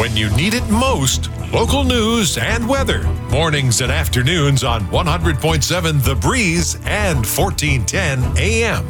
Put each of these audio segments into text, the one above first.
when you need it most. Local news and weather. Mornings and afternoons on 100.7 The Breeze and 1410 AM.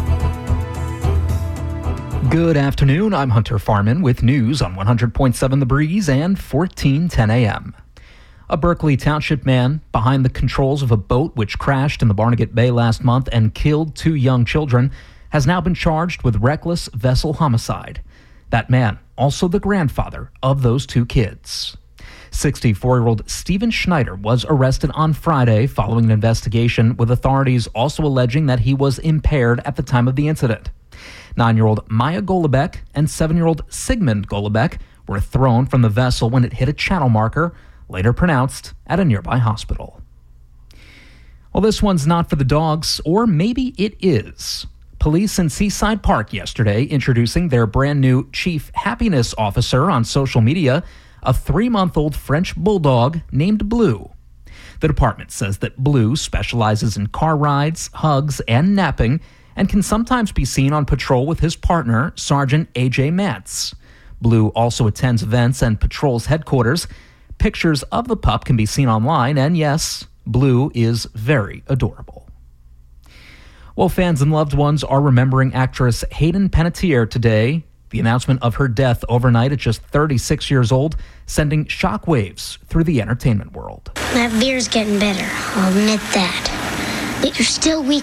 Good afternoon. I'm Hunter Farman with news on 100.7 The Breeze and 1410 AM. A Berkeley Township man behind the controls of a boat which crashed in the Barnegat Bay last month and killed 2 young children has now been charged with reckless vessel homicide. That man, also the grandfather of those 2 kids. 64-year-old Stephen Schneider was arrested on Friday following an investigation, with authorities also alleging that he was impaired at the time of the incident. 9-year-old Maya Golubeck and 7-year-old Sigmund Golubeck were thrown from the vessel when it hit a channel marker, later pronounced at a nearby hospital. Well, this one's not for the dogs, or maybe it is. Police in Seaside Park yesterday introducing their brand new Chief Happiness Officer on social media, a 3-month-old French bulldog named Blue. The department says that Blue specializes in car rides, hugs, and napping, and can sometimes be seen on patrol with his partner, Sergeant A.J. Matz. Blue also attends events and patrols headquarters. Pictures of the pup can be seen online, and yes, Blue is very adorable. Well, fans and loved ones are remembering actress Hayden Panettiere today. The announcement of her death overnight at just 36 years old, sending shockwaves through the entertainment world. That beer's getting better, I'll admit that. But you're still weak